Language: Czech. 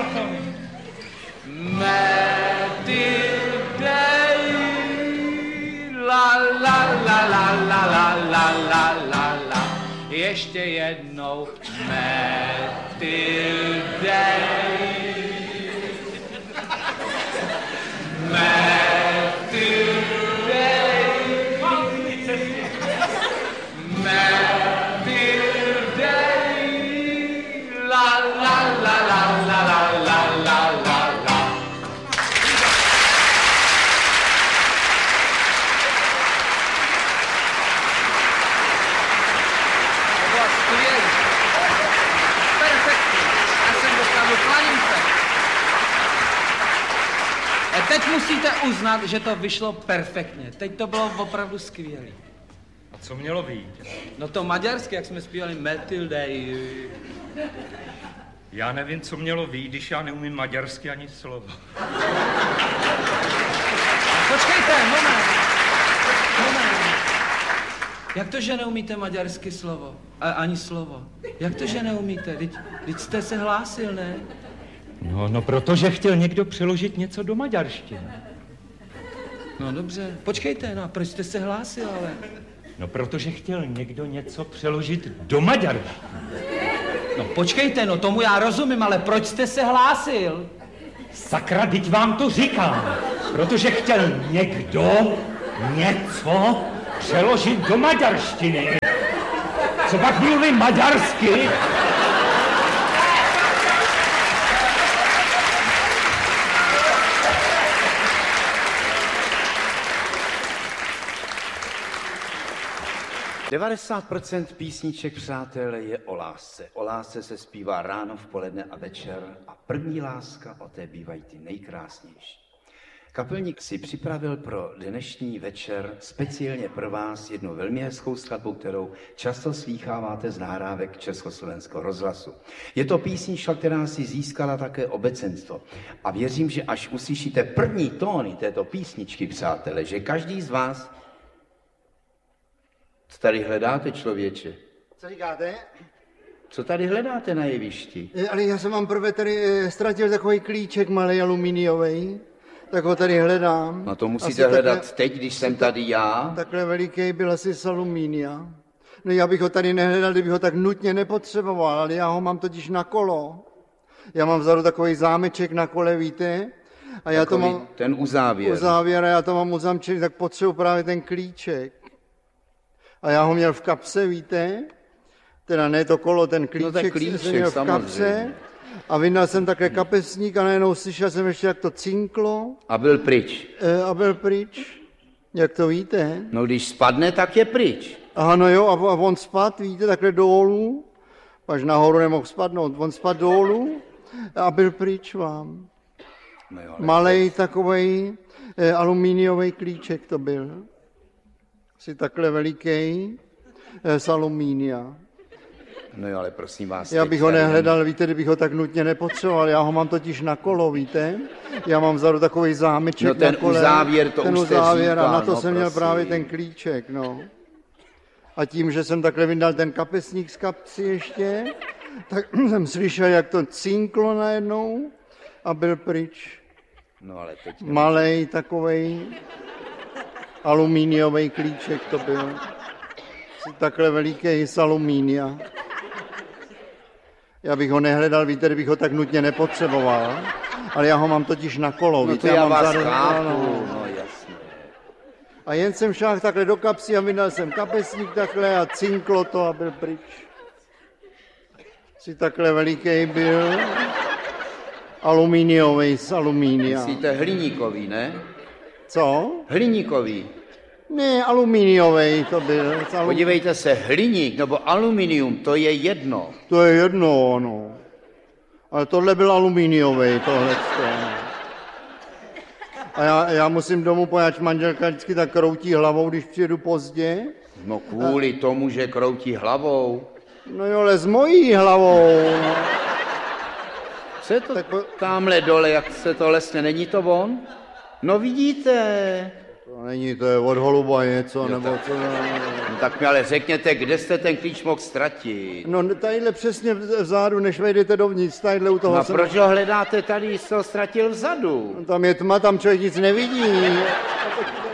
balkony. La la la la la la la la la la. Ještě jednou Metildej. Teď musíte uznat, že to vyšlo perfektně. Teď to bylo opravdu skvělé. A co mělo vyjít? No to maďarsky, jak jsme zpívali Metildej. Já nevím, co mělo vyjít, když já neumím maďarsky ani slovo. Počkejte, moment. Jak to, že neumíte maďarsky slovo? Ani slovo. Jak to, že neumíte? Vždyť jste se hlásil, ne? No, protože chtěl někdo přeložit něco do maďarštiny. No dobře, počkejte, no a proč jste se hlásil, ale? No, protože chtěl někdo něco přeložit do maďarštiny. No počkejte, no tomu já rozumím, ale proč jste se hlásil? Sakra, teď vám to říkám. Protože chtěl někdo něco přeložit do maďarštiny. Co pak mluví maďarsky? 90% písniček, přátelé, je o lásce. O lásce se zpívá ráno, v poledne a večer a první láska, o té bývají ty nejkrásnější. Kapelník si připravil pro dnešní večer speciálně pro vás jednu velmi hezkou skladbu, kterou často slýcháváte z nahrávek Československého rozhlasu. Je to písnička, která si získala také obecenstvo. A věřím, že až uslyšíte první tóny této písničky, přátelé, že každý z vás... Co tady hledáte, člověče? Co říkáte? Co tady hledáte na jevišti? Ale já jsem vám prvé tady ztratil takový klíček malej aluminiový. Tak ho tady hledám. No to musíte hledat teď, když jsem tady já. Takhle veliký byl asi z alumínia. No já bych ho tady nehledal, kdybych ho tak nutně nepotřeboval, ale já ho mám totiž na kolo. Já mám vzadu takový zámeček na kole, víte? A já takový to mám... ten uzávěr. Uzávěr a já to mám uzamčený, tak potřebuji právě ten klíček. A já ho měl v kapse, víte? Teda ne to kolo, ten klíček, no, klíček jsem měl v kapse. A vyndal jsem také kapesník a najednou slyšel jsem ještě, jak to cinklo. A byl pryč. Jak to víte? No když spadne, tak je pryč. Aha, no jo, a on spadl, víte, takhle dolů. Až nahoru nemohl spadnout. On spadl dolů a byl pryč vám. No jo, malej takovej alumíniový klíček to byl. Asi takhle veliký z alumínia. No jo, ale prosím vás... Já bych ho nehledal, víte, kdybych ho tak nutně nepotřeboval. Já ho mám totiž na kolo, víte? Já mám vzadu takový zámeček no ten na kole. Uzávěr, to ten už uzávěr, říkal, a na to no, jsem měl právě ten klíček, no. A tím, že jsem takhle vyndal ten kapesník z kapsy ještě, tak jsem slyšel, jak to cinklo najednou a byl pryč. No ale teď... Malej takovej alumíniový klíček to byl. Takhle veliký z alumínia. Já bych ho nehledal, víte, kdybych ho tak nutně nepotřeboval, ale já ho mám totiž na kolo, no víte. To já mám vás chápu, no jasně. A jen jsem šáhl takhle do kapsy a vydal jsem kapesník takhle a cinklo to a byl pryč. Si takhle veliký byl, alumíniový z alumínia. Myslíte hliníkový, ne? Co? Hliníkový. Ne, alumíniový to byl. Podívejte se, hliník nebo aluminium, to je jedno. To je jedno, no. Ale tohle byl alumíniový, tohle. A já musím domů, poněvadž manželka vždycky tak kroutí hlavou, když přijedu pozdě. No kvůli tomu, že kroutí hlavou. No jo, ale s mojí hlavou. No. Co je to tamhle dole, jak se to lesne, není to on? No vidíte. To není, to je od holuba něco, nebo co? No, tak mi ale řekněte, kde jste ten klíč mohl ztratit? No tadyhle přesně vzadu, než vejdete dovnitř, tadyhle u toho No a proč ho hledáte tady, jste ho ztratil vzadu? Tam je tma, tam člověk nic nevidí.